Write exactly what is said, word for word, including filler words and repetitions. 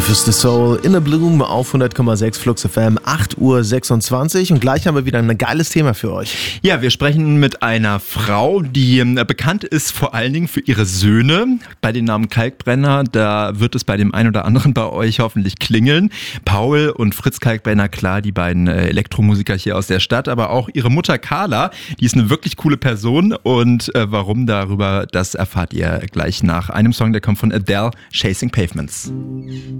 Rufus the Soul, In a Bloom auf hundert Komma sechs Flux F M, acht Uhr sechsundzwanzig, und gleich haben wir wieder ein geiles Thema für euch. Ja, wir sprechen mit einer Frau, die äh, bekannt ist vor allen Dingen für ihre Söhne. Bei dem Namen Kalkbrenner, da wird es bei dem einen oder anderen bei euch hoffentlich klingeln. Paul und Fritz Kalkbrenner, klar, die beiden äh, Elektromusiker hier aus der Stadt, aber auch ihre Mutter Carla, die ist eine wirklich coole Person, und äh, warum darüber, das erfahrt ihr gleich nach einem Song, der kommt von Adele, Chasing Pavements.